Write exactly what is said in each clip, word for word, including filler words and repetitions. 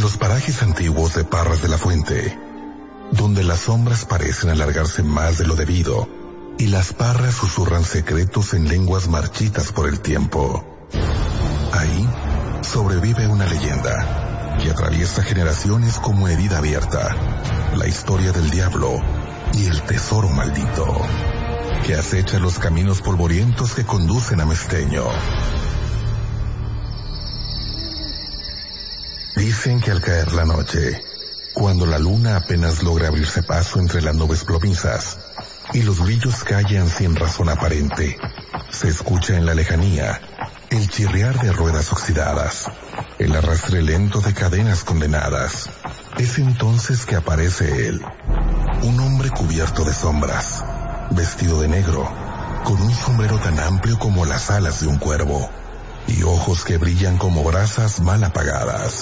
los parajes antiguos de Parras de la Fuente, donde las sombras parecen alargarse más de lo debido y las parras susurran secretos en lenguas marchitas por el tiempo. Ahí sobrevive una leyenda que atraviesa generaciones como herida abierta, la historia del diablo y el tesoro maldito que acecha los caminos polvorientos que conducen a Mesteño. Dicen que al caer la noche, cuando la luna apenas logra abrirse paso entre las nubes plomizas y los brillos callan sin razón aparente, se escucha en la lejanía el chirriar de ruedas oxidadas, el arrastre lento de cadenas condenadas. Es entonces que aparece él, un hombre cubierto de sombras, vestido de negro, con un sombrero tan amplio como las alas de un cuervo, y ojos que brillan como brasas mal apagadas.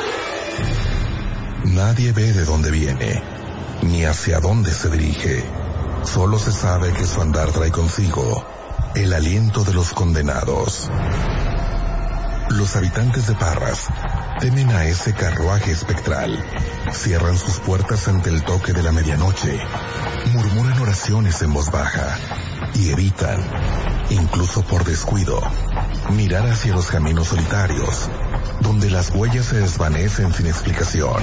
Nadie ve de dónde viene, ni hacia dónde se dirige. Solo se sabe que su andar trae consigo el aliento de los condenados. Los habitantes de Parras temen a ese carruaje espectral. Cierran sus puertas ante el toque de la medianoche, murmuran oraciones en voz baja y evitan, incluso por descuido, mirar hacia los caminos solitarios, donde las huellas se desvanecen sin explicación.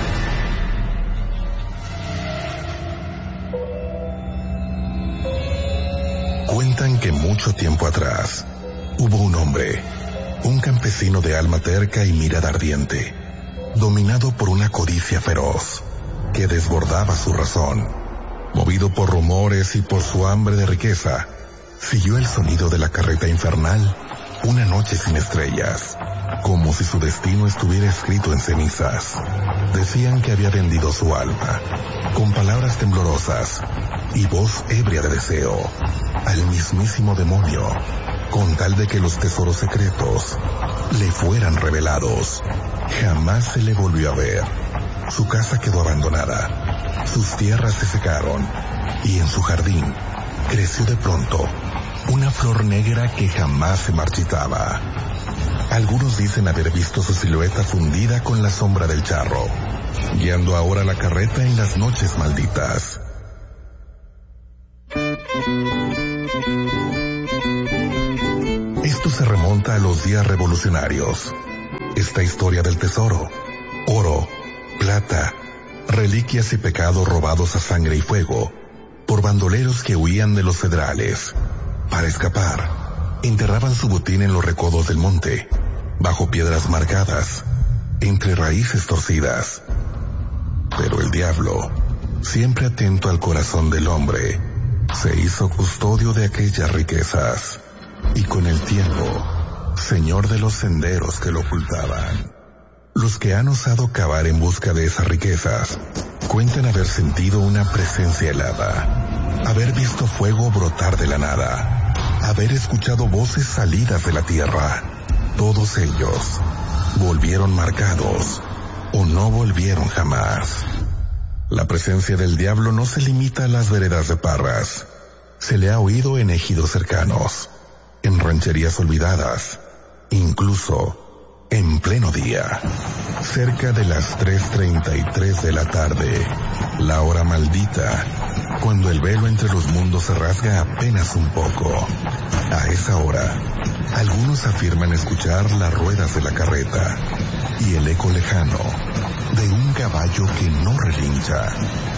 Cuentan que mucho tiempo atrás hubo un hombre, un campesino de alma terca y mirada ardiente, dominado por una codicia feroz que desbordaba su razón. Movido por rumores y por su hambre de riqueza, siguió el sonido de la carreta infernal una noche sin estrellas, como si su destino estuviera escrito en cenizas. Decían que había vendido su alma, con palabras temblorosas y voz ebria de deseo, al mismísimo demonio, con tal de que los tesoros secretos le fueran revelados. Jamás se le volvió a ver. Su casa quedó abandonada, sus tierras se secaron, y en su jardín creció de pronto una flor negra que jamás se marchitaba. Algunos dicen haber visto su silueta fundida con la sombra del charro, guiando ahora la carreta en las noches malditas. Esto se remonta a los días revolucionarios. Esta historia del tesoro, oro, plata, reliquias y pecados robados a sangre y fuego por bandoleros que huían de los federales. Para escapar, enterraban su botín en los recodos del monte, bajo piedras marcadas, entre raíces torcidas. Pero el diablo, siempre atento al corazón del hombre, se hizo custodio de aquellas riquezas, y con el tiempo, señor de los senderos que lo ocultaban. Los que han osado cavar en busca de esas riquezas cuentan haber sentido una presencia helada, haber visto fuego brotar de la nada, haber escuchado voces salidas de la tierra. Todos ellos volvieron marcados o no volvieron jamás. La presencia del diablo no se limita a las veredas de Parras. Se le ha oído en ejidos cercanos, en rancherías olvidadas, incluso en pleno día, cerca de las tres treinta y tres de la tarde, la hora maldita, cuando el velo entre los mundos se rasga apenas un poco. A esa hora, algunos afirman escuchar las ruedas de la carreta y el eco lejano de un caballo que no relincha.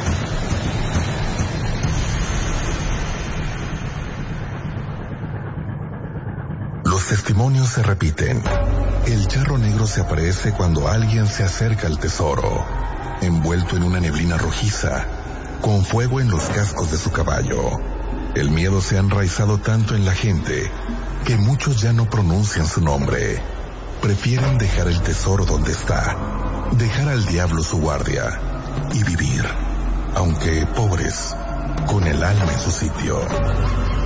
Los testimonios se repiten. El charro negro se aparece cuando alguien se acerca al tesoro, envuelto en una neblina rojiza, con fuego en los cascos de su caballo. El miedo se ha enraizado tanto en la gente que muchos ya no pronuncian su nombre. Prefieren dejar el tesoro donde está, dejar al diablo su guardia y vivir, aunque pobres, con el alma en su sitio.